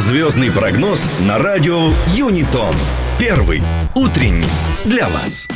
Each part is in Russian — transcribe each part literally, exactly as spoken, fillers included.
Звездный прогноз на радио Юнитон. Первый утренний для вас.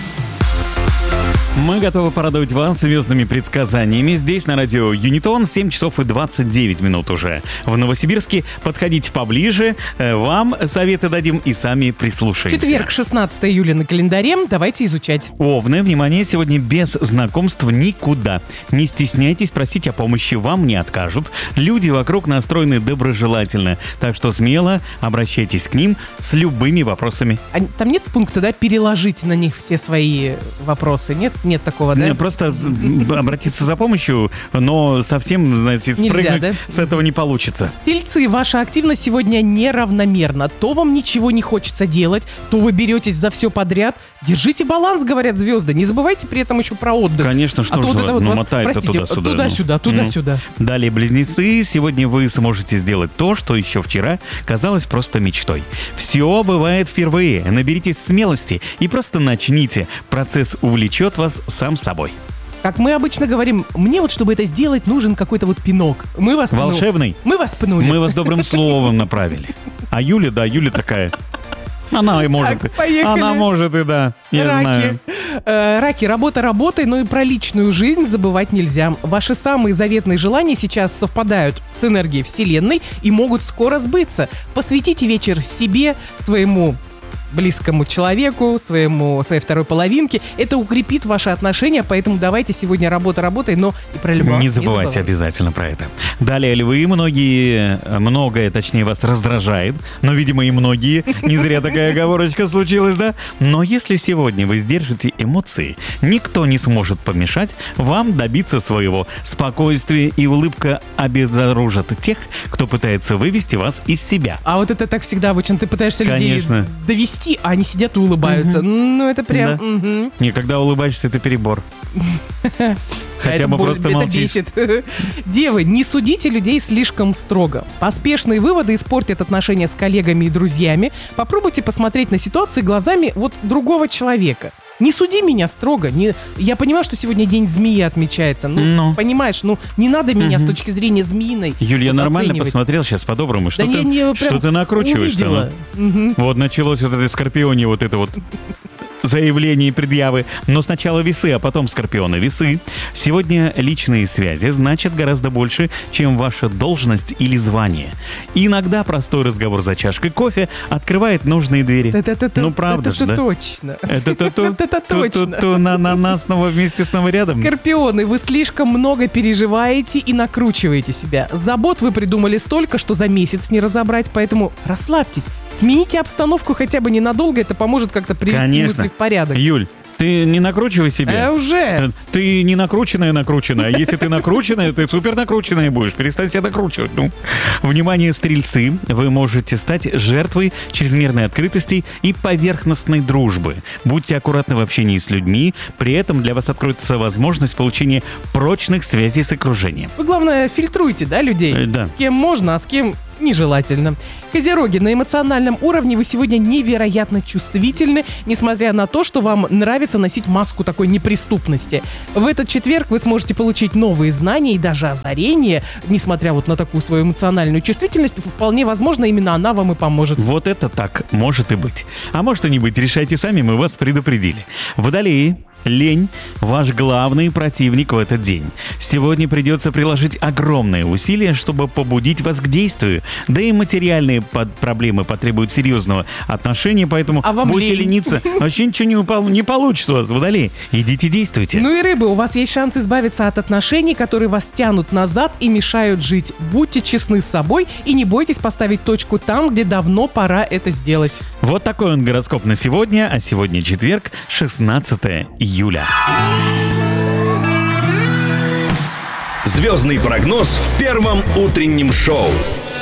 Мы готовы порадовать вас звездными предсказаниями. Здесь на радио Юнитон семь часов и двадцать девять минут уже. В Новосибирске подходите поближе, вам советы дадим и сами прислушаемся. Четверг, шестнадцатое июля на календаре. Давайте изучать. Овны, внимание, сегодня без знакомств никуда. Не стесняйтесь просить о помощи, вам не откажут. Люди вокруг настроены доброжелательно, так что смело обращайтесь к ним с любыми вопросами. А там нет пункта, да, переложить на них все свои вопросы? Нет? Нет такого, да? Просто обратиться за помощью, но совсем, знаете, спрыгнуть Нельзя, да? с этого не получится. Тельцы, ваша активность сегодня неравномерна. То вам ничего не хочется делать, то вы беретесь за все подряд. Держите баланс, говорят звезды. Не забывайте при этом еще про отдых. Конечно, что а же, вот это вот ну, вас, мотает-то простите, туда-сюда. Туда-сюда, ну. туда-сюда. Ну. Далее, близнецы, сегодня вы сможете сделать то, что еще вчера казалось просто мечтой. Все бывает впервые. Наберитесь смелости и просто начните. Процесс увлечет вас сам собой. Как мы обычно говорим, мне вот, чтобы это сделать, нужен какой-то вот пинок. Мы вас пну... Волшебный? Мы вас пнули. Мы вас добрым словом направили. А Юля, да, Юля такая... Она и может. Так, поехали. Она может и да. Я Раки. знаю. Э, раки, работа работой, но и про личную жизнь забывать нельзя. Ваши самые заветные желания сейчас совпадают с энергией Вселенной и могут скоро сбыться. Посвятите вечер себе, своему близкому человеку, своему, своей второй половинке. Это укрепит ваши отношения, поэтому давайте сегодня работа работой, но и про любовь. Не забывайте забывайте. обязательно про это. Далее, львы, многие, многое, точнее, вас раздражает, но, видимо, и многие. Не зря такая оговорочка случилась, да? Но если сегодня вы сдержите эмоции, никто не сможет помешать вам добиться своего. Спокойствие и улыбка обезоружат тех, кто пытается вывести вас из себя. А вот это так всегда обычно. Ты пытаешься Конечно. людей довести, а они сидят и улыбаются. Угу. Ну, это прям... Да. Угу. Не, когда улыбаешься, это перебор. Хотя это бы боль, просто это молчишь. бесит. Девы, не судите людей слишком строго. Поспешные выводы испортят отношения с коллегами и друзьями. Попробуйте посмотреть на ситуации глазами вот другого человека. Не суди меня строго. Не... Я понимаю, что сегодня день змеи отмечается. Ну, Но. понимаешь, ну, не надо меня Угу. с точки зрения змеиной Юль, я вот нормально оценивать. посмотрел сейчас по-доброму. Что, Да ты, не, не, что прям ты накручиваешь-то? увидела. ну? Мгм. Вот началось вот это скорпионе, вот это вот заявления и предъявы. Но сначала весы, а потом скорпионы. Весы. Сегодня личные связи значат гораздо больше, чем ваша должность или звание. Иногда простой разговор за чашкой кофе открывает нужные двери. Это-то-то- Ну, правда это-то ж, да? точно. Это-то-то, Это точно. то на нас снова вместе снова рядом. Скорпионы, вы слишком много переживаете и накручиваете себя. Забот вы придумали столько, что за месяц не разобрать, поэтому расслабьтесь. Смените обстановку хотя бы ненадолго, это поможет как-то привести Конечно. мысли в порядок. Юль, ты не накручивай себя. А уже. Ты, ты не накрученная накрученная. А если ты накрученная, ты супер накрученная будешь. Перестань себя накручивать. Ну. Внимание, стрельцы. Вы можете стать жертвой чрезмерной открытости и поверхностной дружбы. Будьте аккуратны в общении с людьми. При этом для вас откроется возможность получения прочных связей с окружением. Вы, главное, фильтруйте, да, людей? Э, да. С кем можно, а с кем нежелательно. Козероги, на эмоциональном уровне вы сегодня невероятно чувствительны, несмотря на то, что вам нравится носить маску такой неприступности. В этот четверг вы сможете получить новые знания и даже озарения, несмотря вот на такую свою эмоциональную чувствительность, вполне возможно, именно она вам и поможет. Вот это так может и быть. А может и не быть, решайте сами, мы вас предупредили. Водолеи. Лень – ваш главный противник в этот день. Сегодня придется приложить огромные усилия, чтобы побудить вас к действию. Да и материальные под- проблемы потребуют серьезного отношения, поэтому А вам будете лень. лениться. Вообще ничего не, упал, не получится у вас, водолеи. Идите, действуйте. Ну и рыбы, у вас есть шанс избавиться от отношений, которые вас тянут назад и мешают жить. Будьте честны с собой и не бойтесь поставить точку там, где давно пора это сделать. Вот такой он гороскоп на сегодня, а сегодня четверг, шестнадцатое июля. Звездный прогноз в первом утреннем шоу.